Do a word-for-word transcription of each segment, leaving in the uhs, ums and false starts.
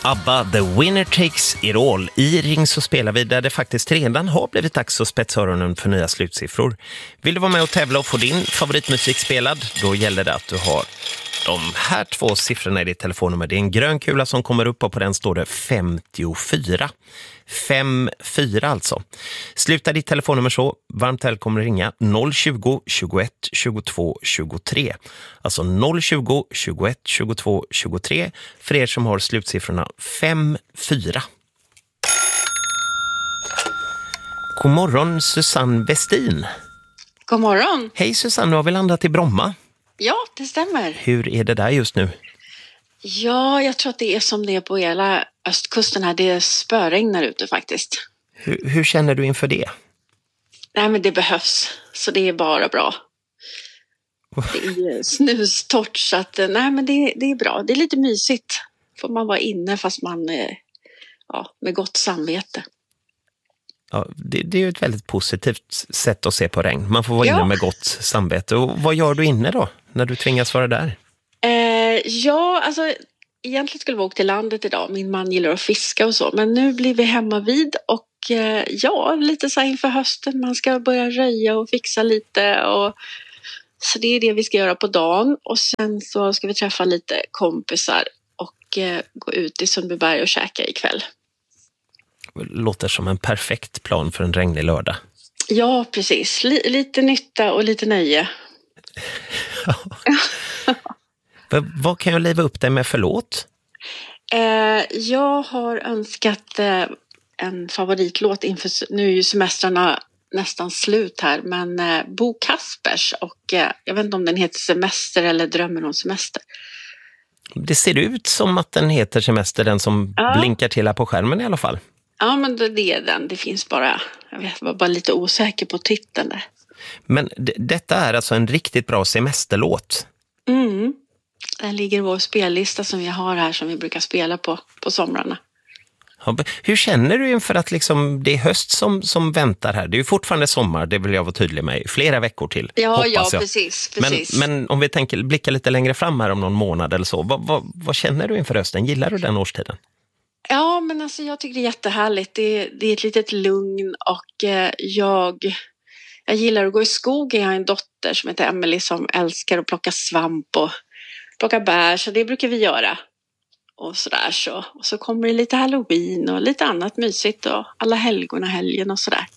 ABBA, The Winner Takes It All. I Ring så spelar vi där det faktiskt redan har blivit dags att spetsa öronen för nya slutsiffror. Vill du vara med och tävla och få din favoritmusik spelad? Då gäller det att du har de här två siffrorna i ditt telefonnummer. Det är en grön kula som kommer upp och på den står det femtiofyra. fem fyra alltså. Sluta ditt telefonnummer så. Varmt välkommen ringa noll tjugo, tjugoett, tjugotvå, tjugotre. Alltså noll tjugo, tjugoett, tjugotvå, tjugotre för er som har slutsiffrorna fem fyra. God morgon Susanne Westin. God morgon. Hej Susanne, du har väl landat i Bromma? Ja, det stämmer. Hur är det där just nu? Ja, jag tror att det är som det är på hela östkusten här. Det spöregnar ute faktiskt. Hur, hur känner du inför det? Nej, men det behövs. Så det är bara bra. Det är snustort så att nej, men det, det är bra. Det är lite mysigt. Får man vara inne fast man ja, med gott samvete. Ja, det, det är ju ett väldigt positivt sätt att se på regn. Man får vara ja. inne med gott samvete. Och vad gör du inne då när du tvingas vara där? Eh, ja, alltså egentligen skulle vi åka till landet idag. Min man gillar att fiska och så. Men nu blir vi hemma vid och eh, ja, lite så här inför hösten. Man ska börja röja och fixa lite. Och, så det är det vi ska göra på dagen. Och sen så ska vi träffa lite kompisar och eh, gå ut i Sundbyberg och käka ikväll. Låter som en perfekt plan för en regnig lördag. Ja, precis. L- lite nytta och lite nöje. Vad kan jag liva upp dig med för låt? Eh, jag har önskat eh, en favoritlåt inför, nu är ju semestrarna nästan slut här, men eh, Bo Kaspers och eh, jag vet inte om den heter Semester eller Drömmer om semester. Det ser ut som att den heter Semester, den som ja. blinkar till här på skärmen i alla fall. Ja, men det är den. Det finns bara, jag vet, var bara lite osäker på titeln där. Men d- detta är alltså en riktigt bra semesterlåt. Mm. Där ligger vår spellista som vi har här som vi brukar spela på på somrarna. Ja, hur känner du inför att liksom det är höst som, som väntar här? Det är ju fortfarande sommar, det vill jag vara tydlig med. Flera veckor till, ja, hoppas ja, jag. precis. precis. Men, men om vi tänker, blickar lite längre fram här om någon månad eller så. Vad, vad, vad känner du inför hösten? Gillar du den årstiden? Ja, men alltså jag tycker det är jättehärligt. Det är, det är ett litet lugn och eh, jag, jag gillar att gå i skogen. Jag har en dotter som heter Emily som älskar att plocka svamp och plocka bär. Så det brukar vi göra. Och sådär så. Och så kommer det lite Halloween och lite annat mysigt och alla helgorna helgen och sådär.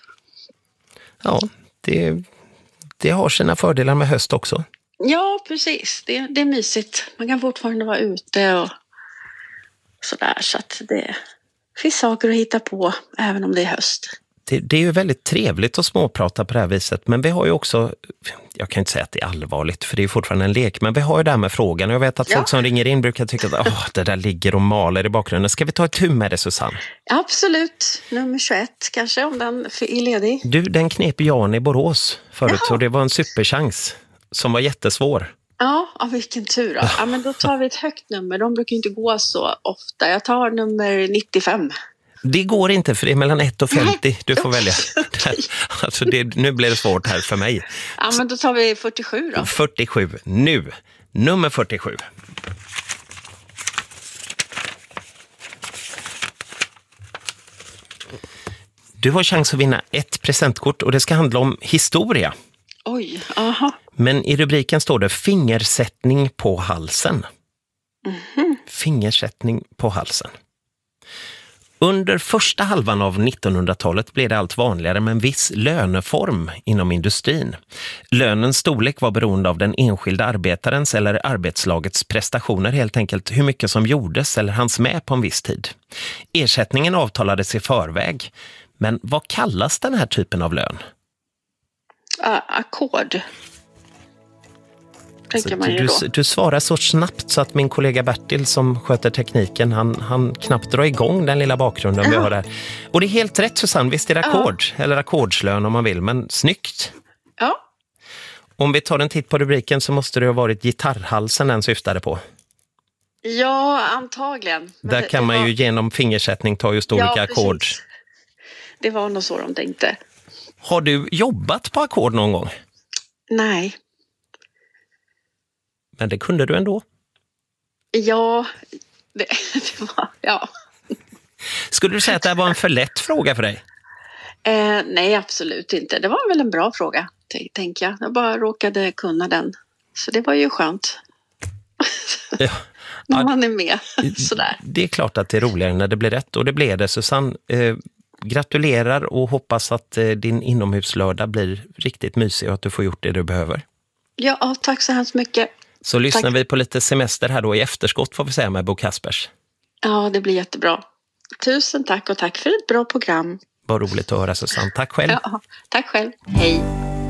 Ja, det, det har sina fördelar med höst också. Ja, precis. Det, det är mysigt. Man kan fortfarande vara ute och sådär, så att det finns saker att hitta på även om det är höst. Det, det är ju väldigt trevligt att småprata på det här viset, men vi har ju också, jag kan inte säga att det är allvarligt för det är fortfarande en lek, men vi har ju det här med frågan och jag vet att ja. folk som ringer in brukar tycka att oh, det där ligger och maler i bakgrunden. Ska vi ta ett tur med det, Susanne? Absolut, nummer tjugoett kanske om den är ledig. Du, den knep Jan i Borås förut och det var en superchans som var jättesvår. Ja, ja, vilken tur då. Ja, men då tar vi ett högt nummer. De brukar inte gå så ofta. Jag tar nummer nittiofem. Det går inte för det är mellan ett och femtio. Du får välja. Alltså det, nu blir det svårt här för mig. Ja, men då tar vi fyrtiosju då. fyrtiosju. Nu. Nummer fyrtiosju. Du har chans att vinna ett presentkort och det ska handla om historia. Oj, aha. Men i rubriken står det fingersättning på halsen. Mm-hmm. Fingersättning på halsen. Under första halvan av nittonhundratalet blev det allt vanligare med en viss löneform inom industrin. Lönens storlek var beroende av den enskilda arbetarens eller arbetslagets prestationer, helt enkelt hur mycket som gjordes eller hanns med på en viss tid. Ersättningen avtalades i förväg. Men vad kallas den här typen av lön? Uh, ackord. Alltså, du, du, du svarar så snabbt så att min kollega Bertil som sköter tekniken, han, han knappt drar igång den lilla bakgrunden ja. vi har där. Och det är helt rätt, Susanne, visst är det ackord ja. eller ackordslön om man vill, men snyggt. Ja. Om vi tar en titt på rubriken så måste det ha varit gitarrhalsen den syftade på. Ja, antagligen. Men där det, kan det man var... ju genom fingersättning ta just olika ja, ackord. Det var nog så de tänkte. Har du jobbat på ackord någon gång? Nej. Men det kunde du ändå? Ja, det, det var, Ja. Skulle du säga att det här var en för lätt fråga för dig? Eh, nej, absolut inte. Det var väl en bra fråga, t- tänker jag. Jag bara råkade kunna den. Så det var ju skönt. Ja. När man är med. Sådär. Det är klart att det är roligare när det blir rätt, och det blev det. Susanne, eh, gratulerar och hoppas att eh, din inomhuslördag blir riktigt mysig och att du får gjort det du behöver. Ja, tack så hemskt mycket. Så lyssnar Tack. vi på lite semester här då i efterskott, får vi säga, med Bo Kaspers. Ja, det blir jättebra. Tusen tack och tack för ett bra program. Vad roligt att höra, Susanne. Tack själv. Ja, tack själv. Hej.